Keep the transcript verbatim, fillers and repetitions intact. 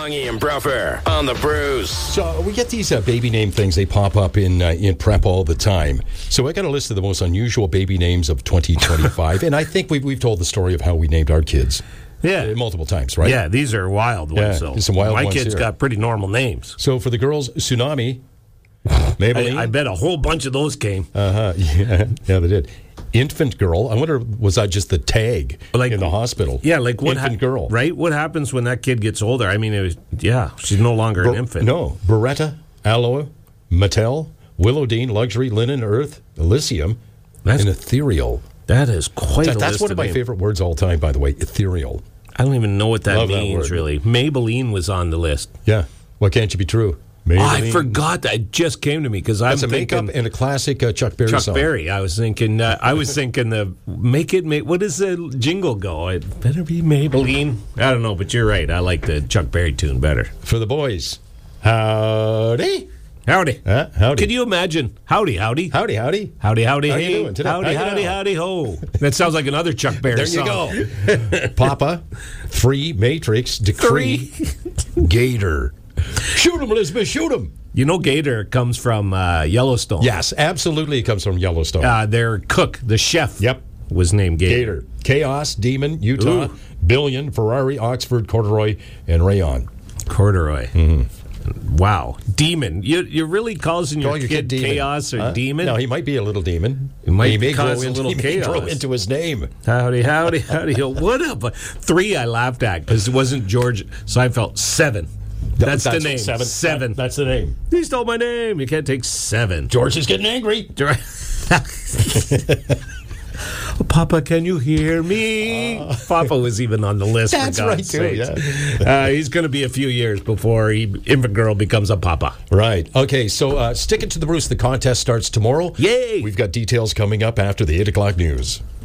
Youngie and Bruffer on the Bruce. So we get these uh, baby name things. They pop up in uh, in prep all the time. So I got a list of the most unusual baby names of twenty twenty-five. And I think we've, we've told the story of how we named our kids. Yeah. Uh, multiple times, right? Yeah, these are wild ones. Yeah, So some wild my ones kids here. got pretty normal names. So for the girls, Tsunami, Maybelline. I, I bet a whole bunch of those came. Uh-huh. Yeah, yeah, they did. Infant girl. I wonder, was that just the tag Like- in the hospital? Yeah, like what Infant hap- girl. right? What happens when that kid gets older? I mean, it was, yeah, she's no longer an Ber- infant. No. Beretta, Aloe, Mattel, Willow Dean, Luxury, Linen, Earth, Elysium, That's- and Ethereal. that is quite. That- a that's list one of my names. favorite words all time, by the way, ethereal. I don't even know what that Love that means. word. Really, Maybelline was on the list. Yeah. Why can't you be true? Oh, I Maybelline. forgot that. It just came to me because I'm That's a thinking makeup and a classic uh, Chuck Berry Chuck song. Berry. I was thinking. Uh, I was thinking the make it. Make, what does the jingle go? It better be Maybelline. I don't know, but you're right. I like the Chuck Berry tune better. For the boys, howdy. Howdy. Uh, howdy. Can you imagine? Howdy, howdy. Howdy, howdy. Howdy, howdy, How you hey. doing today? Howdy, How you howdy, doing? howdy, ho. That sounds like another Chuck Berry There song. you go. Papa, Three, Matrix, Decree, Gator. Shoot him, Elizabeth, shoot him. You know Gator comes from uh, Yellowstone. Yes, absolutely. It comes from Yellowstone. Uh, their cook, the chef, Yep. was named Gator. Gator. Chaos, Demon, Utah, Ooh. Billion, Ferrari, Oxford, Corduroy, and Rayon. Corduroy. Wow. Demon. You, you're really causing your, Call your kid, kid Demon. Chaos or Huh? Demon? No, he might be a little demon. He might he may cause grow a into, little he may grow chaos. into his name. Howdy, howdy, howdy. ho. What up? Three I laughed at because it wasn't George Seinfeld. Seven. That's, the what- name. Seven. Seven. That- that's the name. He stole my name. You can't take seven. George is getting angry. Oh, Papa, can you hear me? Uh, Papa was even on the list. That's for right, God's too, sakes. Uh, he's going to be a few years before he, infant girl becomes a papa. Right. Okay, so uh, stick it to the Bruce. The contest starts tomorrow. Yay! We've got details coming up after the eight o'clock news.